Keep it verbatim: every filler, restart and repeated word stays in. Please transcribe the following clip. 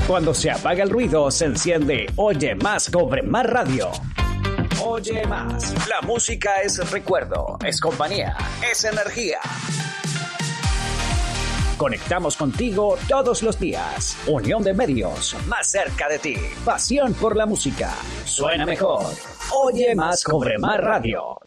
Cuando se apaga el ruido, se enciende Oye Más Cobre Más Radio. Oye Más. La música es recuerdo, es compañía, es energía. Conectamos contigo todos los días. Unión de medios, más cerca de ti. Pasión por la música. Suena mejor. Oye Más Cobre Más Radio.